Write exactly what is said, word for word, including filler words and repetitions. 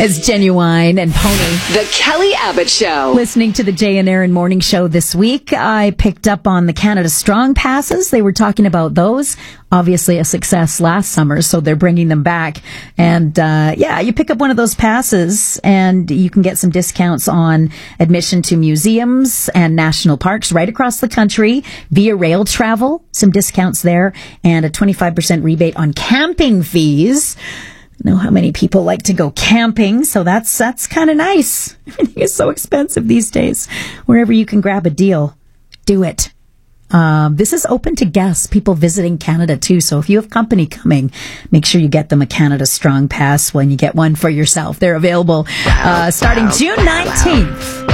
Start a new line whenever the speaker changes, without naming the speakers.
It's Genuine and Pony.
The Kelly Abbott Show.
Listening to the Jay and Aaron Morning Show this week, I picked up on the Canada Strong passes. They were talking about those. Obviously a success last summer, so they're bringing them back. And uh, yeah, you pick up one of those passes and you can get some discounts on admission to museums and national parks right across the country via rail travel, some discounts there, and a twenty-five percent rebate on camping fees. I know how many people like to go camping, so that's that's kind of nice. Everything is so expensive these days. Wherever you can grab a deal, do it. Um, this is open to guests, people visiting Canada too. So if you have company coming, make sure you get them a Canada Strong Pass when you get one for yourself. They're available uh, starting June nineteenth.